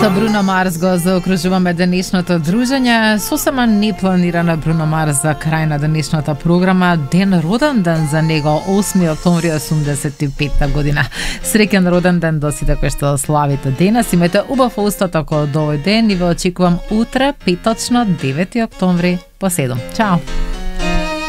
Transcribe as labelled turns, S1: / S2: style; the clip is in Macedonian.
S1: Со Бруно Марс го заокружуваме денешното дружење. Сосема непланирана Бруно Марс за крај на денешната програма. Ден роден ден за него, 8 октомври 85 година. Среќен роден ден до сите кои што славите денес. Имате убав остаток од овој ден и ве очекувам утре, петочно, 9 октомври по 7. Чао!